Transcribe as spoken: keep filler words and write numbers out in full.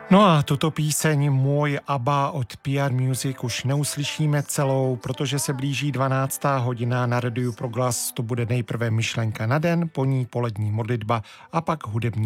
No a tuto píseň Můj ABBA od P R Music už neuslyšíme celou, protože se blíží dvanáctá hodina. Na Radiu Proglas to bude nejprve myšlenka na den, po ní polední modlitba a pak hudební